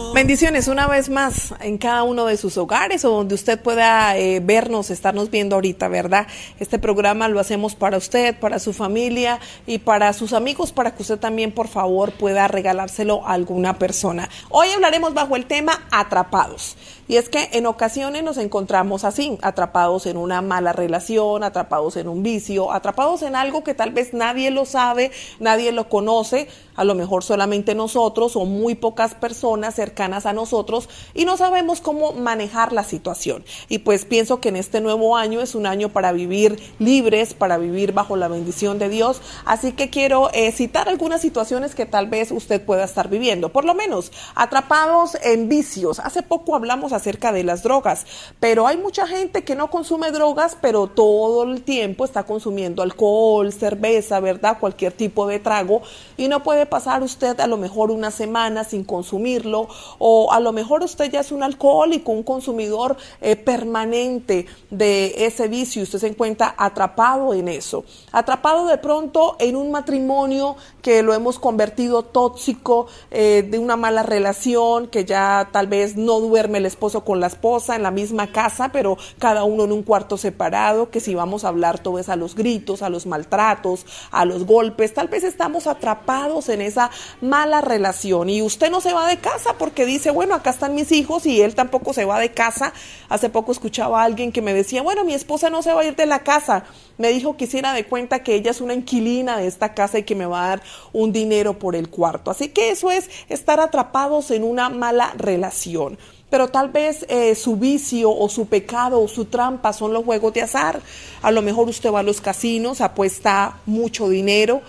Bendiciones una vez más en cada uno de sus hogares o donde usted pueda vernos, estarnos viendo ahorita, ¿verdad? Este programa lo hacemos para usted, para su familia y para sus amigos, para que usted también, por favor, pueda regalárselo a alguna persona. Hoy hablaremos bajo el tema atrapados. Y es que en ocasiones nos encontramos así, atrapados en una mala relación, atrapados en un vicio, atrapados en algo que tal vez nadie lo sabe, nadie lo conoce, a lo mejor solamente nosotros o muy pocas personas cercanas a nosotros y no sabemos cómo manejar la situación. Y pues pienso que en este nuevo año es un año para vivir libres, para vivir bajo la bendición de Dios, así que quiero citar algunas situaciones que tal vez usted pueda estar viviendo, por lo menos atrapados en vicios. Hace poco hablamos acerca de las drogas, pero hay mucha gente que no consume drogas, pero todo el tiempo está consumiendo alcohol, cerveza, ¿verdad? Cualquier tipo de trago, y no puede pasar usted a lo mejor una semana sin consumirlo, o a lo mejor usted ya es un alcohólico, un consumidor permanente de ese vicio, y usted se encuentra atrapado en eso, atrapado de pronto en un matrimonio que lo hemos convertido tóxico, de una mala relación, que ya tal vez no duerme el esposo con la esposa en la misma casa, pero cada uno en un cuarto separado, que si vamos a hablar todo es a los gritos, a los maltratos, a los golpes. Tal vez estamos atrapados en esa mala relación y usted no se va de casa porque dice, bueno, acá están mis hijos, y él tampoco se va de casa. Hace poco escuchaba a alguien que me decía, bueno, mi esposa no se va a ir de la casa, me dijo que hiciera de cuenta que ella es una inquilina de esta casa y que me va a dar un dinero por el cuarto. Así que eso es estar atrapados en una mala relación. Pero tal vez su vicio o su pecado o su trampa son los juegos de azar. A lo mejor usted va a los casinos, apuesta mucho dinero,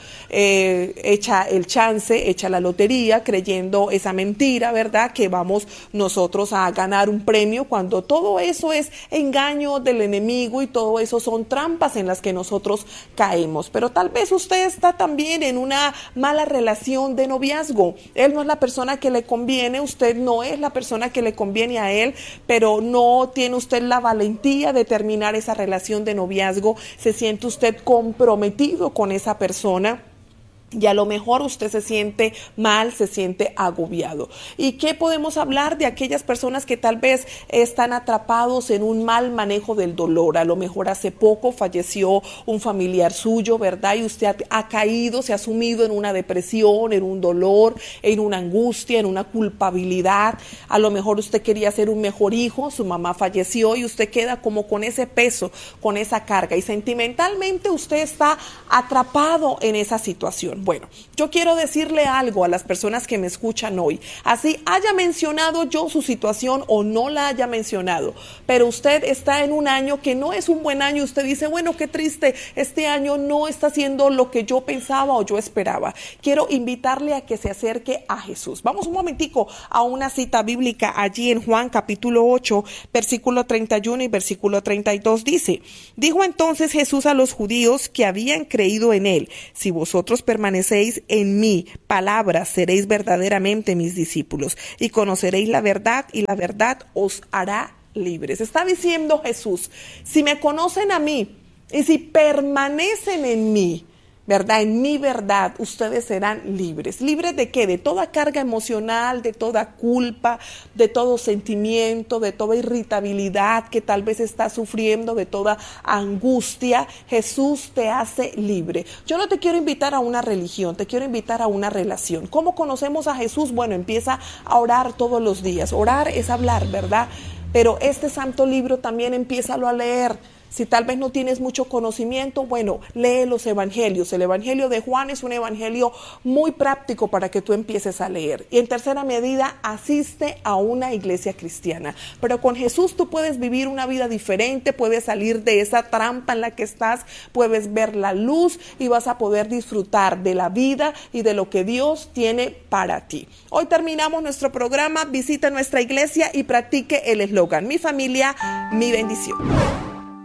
echa el chance, echa la lotería, creyendo esa mentira, ¿verdad? Que vamos nosotros a ganar un premio, cuando todo eso es engaño del enemigo y todo eso son trampas en las que nosotros caemos. Pero tal vez usted está también en una mala relación de noviazgo. Él no es la persona que le conviene, usted no es la persona que le conviene a él, pero no tiene usted la valentía de terminar esa relación de noviazgo, se siente usted comprometido con esa persona. Y a lo mejor usted se siente mal, se siente agobiado. ¿Y qué podemos hablar de aquellas personas que tal vez están atrapados en un mal manejo del dolor? A lo mejor hace poco falleció un familiar suyo, ¿verdad? Y usted ha caído, se ha sumido en una depresión, en un dolor, en una angustia, en una culpabilidad. A lo mejor usted quería ser un mejor hijo, su mamá falleció y usted queda como con ese peso, con esa carga. Y sentimentalmente usted está atrapado en esa situación. Bueno, yo quiero decirle algo a las personas que me escuchan hoy, así haya mencionado yo su situación o no la haya mencionado, pero usted está en un año que no es un buen año, usted dice, bueno, qué triste, este año no está haciendo lo que yo pensaba o yo esperaba. Quiero invitarle a que se acerque a Jesús. Vamos un momentico a una cita bíblica allí en Juan capítulo 8, versículo 31 y versículo 32 dice, dijo entonces Jesús a los judíos que habían creído en él, si vosotros permanecéis en mi palabra, seréis verdaderamente mis discípulos y conoceréis la verdad y la verdad os hará libres. Está diciendo Jesús, si me conocen a mí y si permanecen en mí, ¿verdad? En mi verdad, ustedes serán libres. ¿Libres de qué? De toda carga emocional, de toda culpa, de todo sentimiento, de toda irritabilidad que tal vez estás sufriendo, de toda angustia. Jesús te hace libre. Yo no te quiero invitar a una religión, te quiero invitar a una relación. ¿Cómo conocemos a Jesús? Bueno, empieza a orar todos los días. Orar es hablar, ¿verdad? Pero este santo libro también empiézalo a leer. Si tal vez no tienes mucho conocimiento, bueno, lee los evangelios. El evangelio de Juan es un evangelio muy práctico para que tú empieces a leer. Y en tercera medida, asiste a una iglesia cristiana. Pero con Jesús tú puedes vivir una vida diferente, puedes salir de esa trampa en la que estás, puedes ver la luz y vas a poder disfrutar de la vida y de lo que Dios tiene para ti. Hoy terminamos nuestro programa, visita nuestra iglesia y practique el eslogan, mi familia, mi bendición.